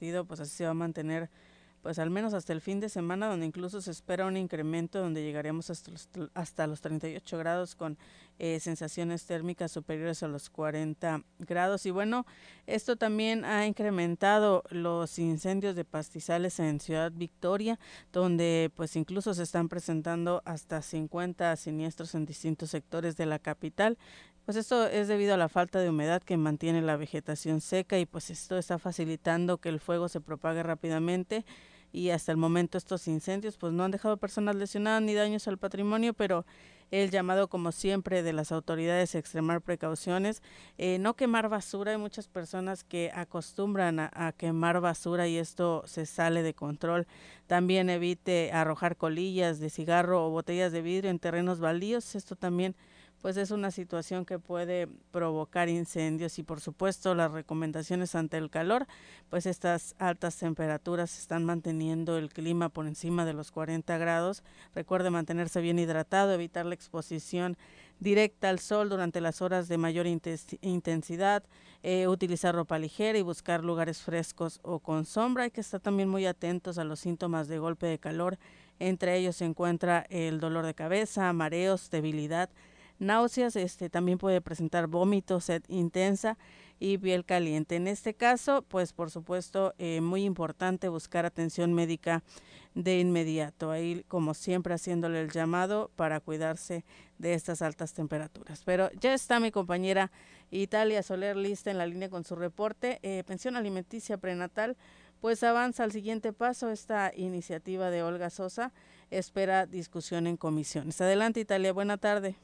partido, pues así se va a mantener pues al menos hasta el fin de semana, donde incluso se espera un incremento donde llegaremos hasta los 38 grados con sensaciones térmicas superiores a los 40 grados. Y bueno, esto también ha incrementado los incendios de pastizales en Ciudad Victoria, donde pues incluso se están presentando hasta 50 siniestros en distintos sectores de la capital. Pues esto es debido a la falta de humedad que mantiene la vegetación seca y pues esto está facilitando que el fuego se propague rápidamente, y hasta el momento estos incendios pues no han dejado personas lesionadas ni daños al patrimonio, pero el llamado como siempre de las autoridades a extremar precauciones, no quemar basura. Hay muchas personas que acostumbran a quemar basura y esto se sale de control. También evite arrojar colillas de cigarro o botellas de vidrio en terrenos baldíos. Esto también pues es una situación que puede provocar incendios. Y por supuesto las recomendaciones ante el calor, pues estas altas temperaturas están manteniendo el clima por encima de los 40 grados. Recuerde mantenerse bien hidratado, evitar la exposición directa al sol durante las horas de mayor intensidad, utilizar ropa ligera y buscar lugares frescos o con sombra. Hay que estar también muy atentos a los síntomas de golpe de calor. Entre ellos se encuentra el dolor de cabeza, mareos, debilidad, náuseas. También puede presentar vómitos, sed intensa y piel caliente. En este caso, pues por supuesto, muy importante buscar atención médica de inmediato. Ahí, como siempre, haciéndole el llamado para cuidarse de estas altas temperaturas. Pero ya está mi compañera Italia Soler lista en la línea con su reporte. Pensión alimenticia prenatal, pues avanza al siguiente paso. Esta iniciativa de Olga Sosa espera discusión en comisiones. Adelante, Italia, buena tarde.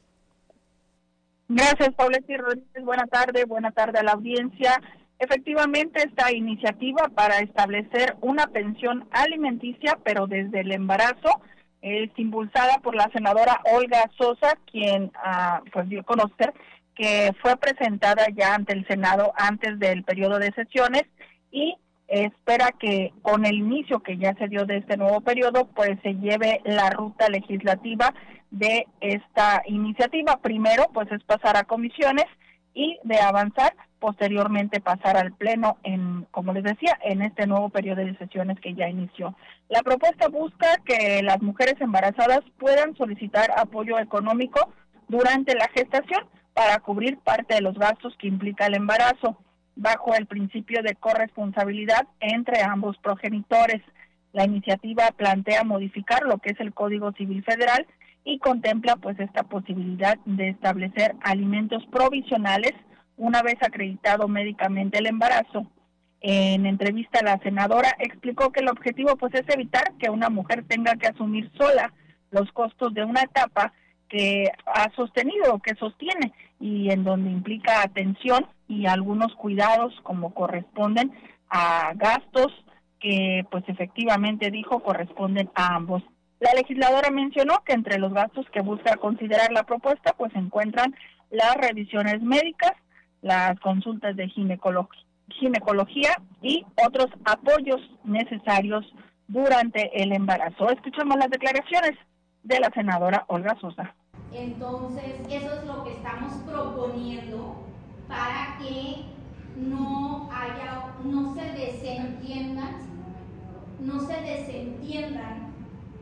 Gracias, Paulette Rodríguez. Buena tarde a la audiencia. Efectivamente, esta iniciativa para establecer una pensión alimenticia, pero desde el embarazo, es impulsada por la senadora Olga Sosa, quien pues dio a conocer que fue presentada ya ante el Senado antes del periodo de sesiones y espera que con el inicio que ya se dio de este nuevo periodo, pues se lleve la ruta legislativa de esta iniciativa. Primero, pues es pasar a comisiones y de avanzar, posteriormente pasar al pleno en, como les decía, en este nuevo periodo de sesiones que ya inició. La propuesta busca que las mujeres embarazadas puedan solicitar apoyo económico durante la gestación para cubrir parte de los gastos que implica el embarazo, bajo el principio de corresponsabilidad entre ambos progenitores. La iniciativa plantea modificar lo que es el Código Civil Federal y contempla pues esta posibilidad de establecer alimentos provisionales una vez acreditado médicamente el embarazo. En entrevista, la senadora explicó que el objetivo pues es evitar que una mujer tenga que asumir sola los costos de una etapa que ha sostenido o que sostiene y en donde implica atención y algunos cuidados como corresponden a gastos que pues efectivamente dijo corresponden a ambos. La legisladora mencionó que entre los gastos que busca considerar la propuesta pues se encuentran las revisiones médicas, las consultas de ginecología y otros apoyos necesarios durante el embarazo. Escuchamos las declaraciones de la senadora Olga Sosa. Entonces, eso es lo que estamos proponiendo para que no se desentiendan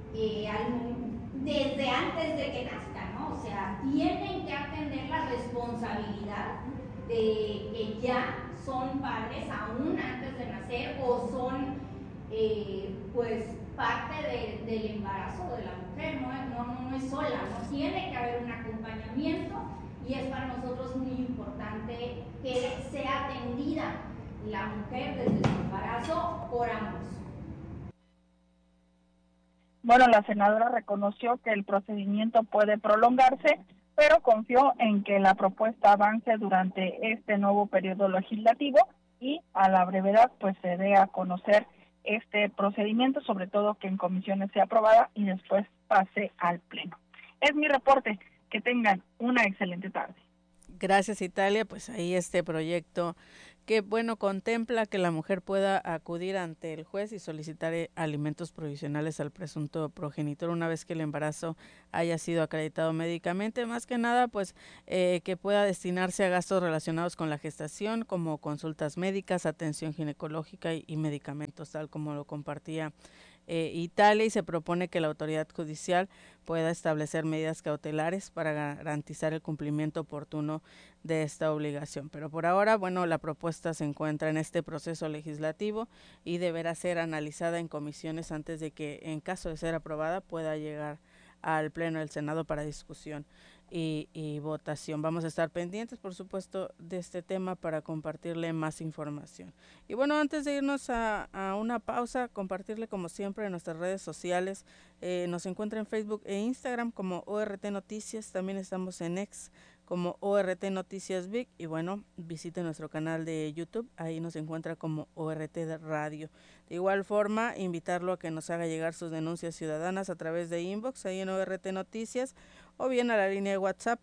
desde antes de que nazcan, ¿no? O sea, tienen que atender la responsabilidad de que ya son padres aún antes de nacer o son pues parte del embarazo de la mujer, no es sola, no tiene que haber un acompañamiento y es para nosotros muy importante que sea atendida la mujer desde su embarazo por ambos. Bueno, la senadora reconoció que el procedimiento puede prolongarse, pero confió en que la propuesta avance durante este nuevo periodo legislativo y a la brevedad pues se dé a conocer este procedimiento, sobre todo que en comisiones sea aprobada y después pase al pleno. Es mi reporte. Que tengan una excelente tarde. Gracias, Italia. Pues ahí este proyecto que bueno, contempla que la mujer pueda acudir ante el juez y solicitar alimentos provisionales al presunto progenitor una vez que el embarazo haya sido acreditado médicamente, más que nada pues que pueda destinarse a gastos relacionados con la gestación, como consultas médicas, atención ginecológica y medicamentos, tal como lo compartía Italia, y se propone que la autoridad judicial pueda establecer medidas cautelares para garantizar el cumplimiento oportuno de esta obligación. Pero por ahora, bueno, la propuesta se encuentra en este proceso legislativo y deberá ser analizada en comisiones antes de que, en caso de ser aprobada, pueda llegar al Pleno del Senado para discusión y votación. Vamos a estar pendientes, por supuesto, de este tema para compartirle más información. Y bueno, antes de irnos a una pausa, compartirle como siempre en nuestras redes sociales. Nos encuentra en Facebook e Instagram como ORT Noticias, también estamos en X como ORT Noticias Vic, y bueno, visite nuestro canal de YouTube, ahí nos encuentra como ORT de Radio. De igual forma, invitarlo a que nos haga llegar sus denuncias ciudadanas a través de inbox ahí en ORT Noticias, o bien a la línea de WhatsApp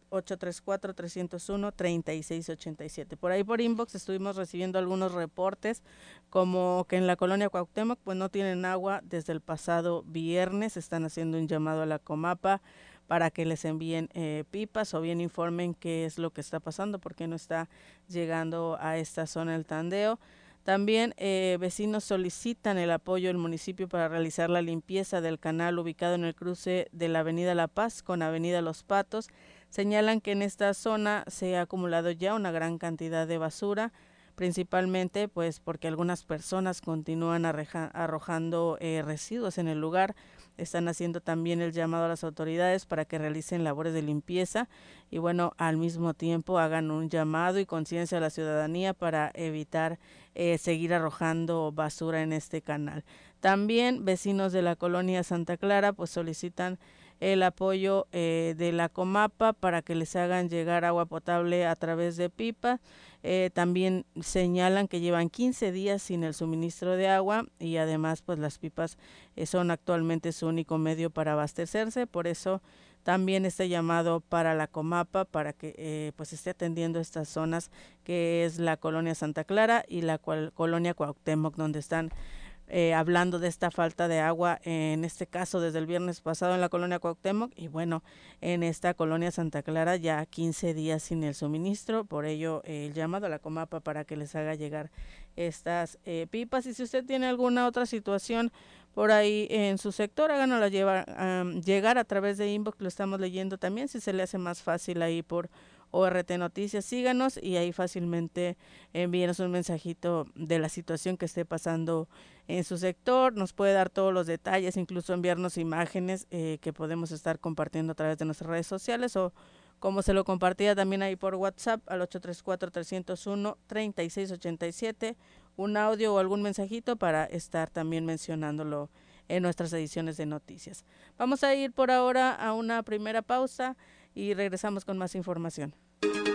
834-301-3687. Por ahí por inbox estuvimos recibiendo algunos reportes, como que en la colonia Cuauhtémoc pues no tienen agua desde el pasado viernes. Están haciendo un llamado a la Comapa para que les envíen pipas, o bien informen qué es lo que está pasando, porque no está llegando a esta zona el tandeo. También vecinos solicitan el apoyo del municipio para realizar la limpieza del canal ubicado en el cruce de la avenida La Paz con avenida Los Patos. Señalan que en esta zona se ha acumulado ya una gran cantidad de basura, principalmente pues porque algunas personas continúan arrojando residuos en el lugar. Están haciendo también el llamado a las autoridades para que realicen labores de limpieza y bueno, al mismo tiempo hagan un llamado y conciencia a la ciudadanía para evitar seguir arrojando basura en este canal. También vecinos de la colonia Santa Clara pues solicitan el apoyo de la Comapa para que les hagan llegar agua potable a través de pipa. También señalan que llevan 15 días sin el suministro de agua, y además pues las pipas son actualmente su único medio para abastecerse. Por eso también este llamado para la Comapa para que pues esté atendiendo estas zonas, que es la colonia Santa Clara y la colonia Cuauhtémoc, donde están hablando de esta falta de agua, en este caso desde el viernes pasado en la colonia Cuauhtémoc, y bueno, en esta colonia Santa Clara ya 15 días sin el suministro. Por ello el llamado a la Comapa para que les haga llegar estas pipas. Y si usted tiene alguna otra situación por ahí en su sector, háganosla llegar a través de inbox, lo estamos leyendo también, si se le hace más fácil ahí por ORT Noticias, síganos y ahí fácilmente envíenos un mensajito de la situación que esté pasando en su sector. Nos puede dar todos los detalles, incluso enviarnos imágenes que podemos estar compartiendo a través de nuestras redes sociales, o como se lo compartía también ahí por WhatsApp al 834-301-3687, un audio o algún mensajito para estar también mencionándolo en nuestras ediciones de noticias. Vamos a ir por ahora a una primera pausa y regresamos con más información.